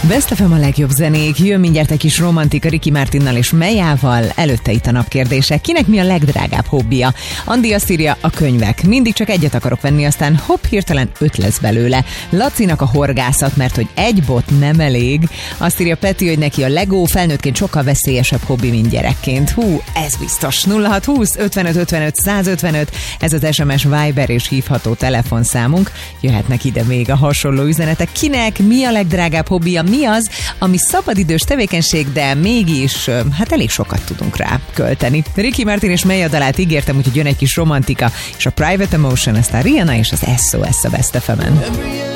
Best FM a legjobb zenék, jön mindjárt egy kis romantika Ricky Martinnal és Mejával, előtte itt a napkérdése. Kinek mi a legdrágább hobbija? Andi azt írja, a könyvek. Mindig csak egyet akarok venni, aztán hopp, hirtelen 5 lesz belőle. Lacinak a horgászat, mert hogy egy bot nem elég. Azt írja Peti, hogy neki a Lego felnőttként sokkal veszélyesebb hobbi, mint gyerekként. Hú, ez biztos. 0620 55 55 155, ez az SMS, Viber és hívható telefonszámunk. Jöhetnek ide még a hasonló üzenetek. Kinek mi a legdrágább hobbija? Mi az, ami szabadidős tevékenység, de mégis hát elég sokat tudunk rá költeni. Ricky Martin és Meja dalát ígértem, úgyhogy jön egy kis romantika, és a Private Emotion, aztán Rihanna és az SOS a Best FM-en.